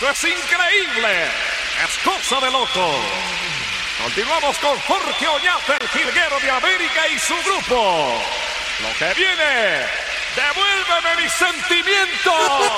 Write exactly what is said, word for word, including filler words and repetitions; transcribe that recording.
Esto es increíble. Es cosa de loco. Continuamos con Jorge Oñate, el jilguero de América y su grupo. Lo que viene, devuélveme mis sentimientos.